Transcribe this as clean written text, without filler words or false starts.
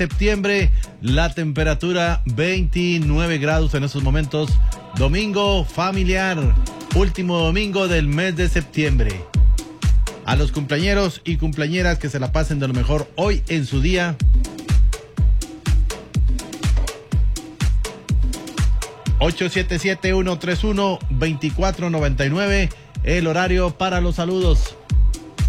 Septiembre, la temperatura 29 grados en estos momentos. Domingo familiar, último domingo del mes de septiembre. A los cumpleañeros y cumpleañeras que se la pasen de lo mejor hoy en su día. 877-131-2499, el horario para los saludos.